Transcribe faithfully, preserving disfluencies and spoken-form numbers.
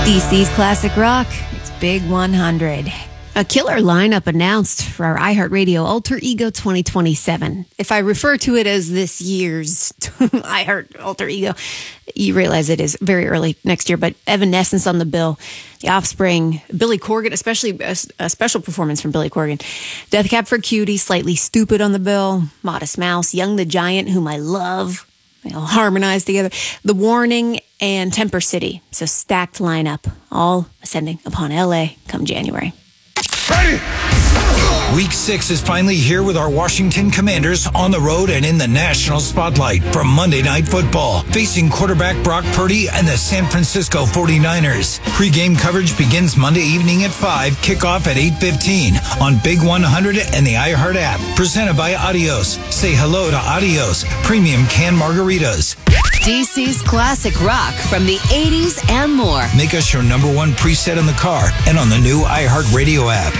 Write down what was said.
D C's Classic Rock, it's Big one hundred. A killer lineup announced for our iHeartRadio Alter Ego twenty twenty-seven. If I refer to it as this year's iHeart Alter Ego, you realize it is very early next year, but Evanescence on the bill, The Offspring, Billy Corgan, especially a, a special performance from Billy Corgan, Death Cab for Cutie, Slightly Stupid on the bill, Modest Mouse, Young the Giant, whom I love. They all harmonize together. The Warning and Temper City. So stacked lineup, all ascending upon L A come January. Ready? Week six is finally here with our Washington Commanders on the road and in the national spotlight for Monday Night Football, facing quarterback Brock Purdy and the San Francisco forty-niners. Pre-game coverage begins Monday evening at five, kickoff at eight fifteen on Big one hundred and the iHeart app. Presented by Adios. Say hello to Adios, premium canned margaritas. D C's Classic Rock from the eighties and more. Make us your number one preset in the car and on the new iHeart Radio app.